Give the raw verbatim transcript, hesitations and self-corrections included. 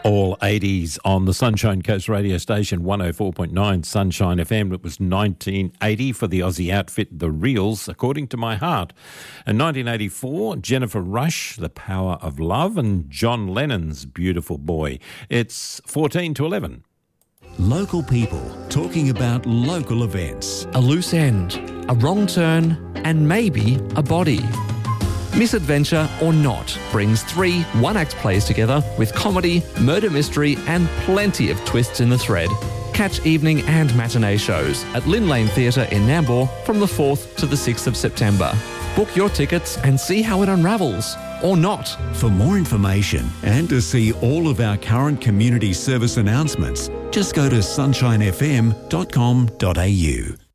All eighties on the Sunshine Coast radio station, one oh four point nine Sunshine F M. It was nineteen eighty for the Aussie outfit The Reels, According to My Heart. And nineteen eighty-four, Jennifer Rush, The Power of Love, and John Lennon's Beautiful Boy. It's fourteen to eleven. Local people talking about local events. A loose end, a wrong turn, and maybe a body. Misadventure or Not brings three one-act plays together with comedy, murder mystery and plenty of twists in the thread. Catch evening and matinee shows at Lynn Lane Theatre in Nambour from the fourth to the sixth of September. Book your tickets and see how it unravels. Or not. For more information and to see all of our current community service announcements, just go to sunshine f m dot com dot a u.